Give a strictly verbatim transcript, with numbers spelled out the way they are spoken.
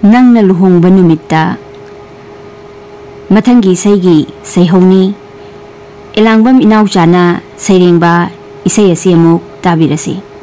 नंगना लुहोंगबा नुमित्ता मथंगी saggy सैहौनी इलांगबम इनाउचाना सैरेंबा इसै असि अमुक ताबिरसी।